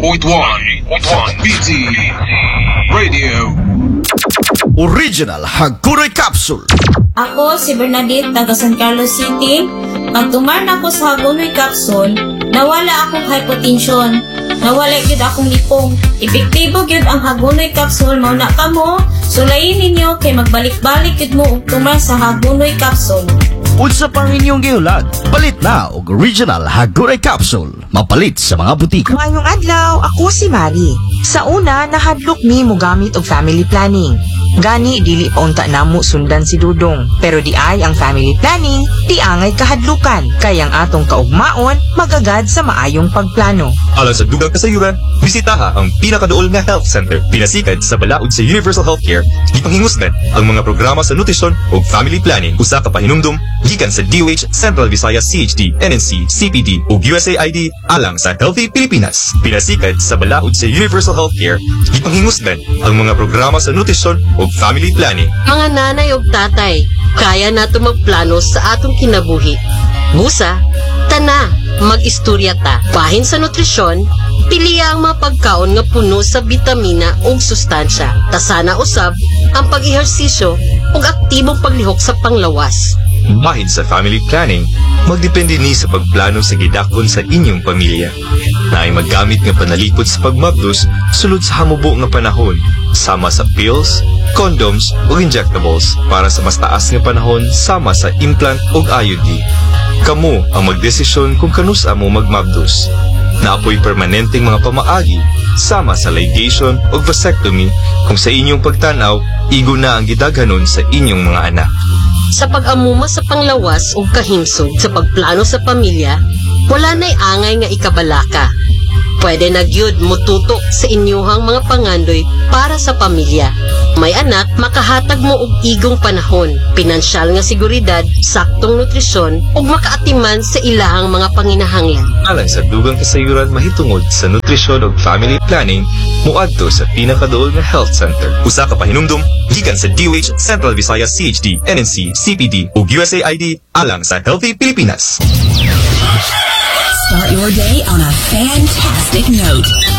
BT Radio. Original Hagunoy Capsule. Ako si Bernadette, taga San Carlos City. Pagtumar na ako sa Hagunoy Capsule, nawala akong hypotension. Nawala gyud akong lipong. Epektibo gyud ang Hagunoy Capsule. Mauna ka mo, sulayin ninyo kay magbalik-balik gyud mo og tumar sa Hagunoy Capsule. Unsa pang inyong gihulat? Palit na og Original Hagunoy Capsule. Mapalit sa mga butika. Ngayong adlaw, ako si Mari. Sa una, nahadlok mi mo gamit og family planning. Gani, dili pa unta namo sundan si Dudong. Pero di ay ang family planning, di angay kahadlukan. Kayang atong kaugmaon, magagad sa maayong pagplano. Alang sa dugang kasayuran, bisitaha ang pinakaduol nga health center. Pinasikad sa balaod sa Universal Healthcare, gipanghingusgan ang mga programa sa nutrisyon o family planning. Usa ka pahinumdum, gikan sa DOH, Central Visayas CHD, NNC, CPD o USAID alang sa Healthy Pilipinas. Pinasikad sa balaod sa Universal Healthcare, gipanghingusgan ang mga programa sa nutrisyon o family planning. Mga nanay o tatay, kaya nato magplano sa atong kinabuhi. Musa, tana, mag-istorya ta. Bahin sa nutrisyon, piliya ang mga pagkaon nga puno sa bitamina o sustansya. Tasana usab ang pag-ehersisyo o aktibong paglihok sa panglawas. Bahin sa family planning, magdepende ni sa pagplano sa gidakon sa inyong pamilya. Na ay maggamit nga panalipod sa pagmabdos sulod sa hamubo nga panahon, sama sa pills, condoms o injectables para sa mas taas nga panahon sama sa implant o IUD. Kamo ang magdesisyon kung kanusa mo magmabdos. Naapoy permanenteng mga pamaagi sama sa ligation o vasectomy kung sa inyong pagtanaw, igo na ang gidaghanon sa inyong mga anak. Sa pag-amuma sa panglawas o kahimsog sa pagplano sa pamilya, wala na'y angay nga ikabalaka. Pwede na gyud mututok sa inyuhang mga pangandoy para sa pamilya. May anak, makahatag mo og igong panahon, pinansyal nga seguridad, saktong nutrisyon, ug makaatiman sa ilahang mga panginahanglan. Alang sa dugang kasayuran mahitungod sa nutrisyon ug family planning, muadto sa pinakaduol nga health center. Usa ka pahinumdum gikan sa DOH, Central Visayas CHD, NNC, CPD ug USAID alang sa Healthy Pilipinas. Start your day on a fantastic note.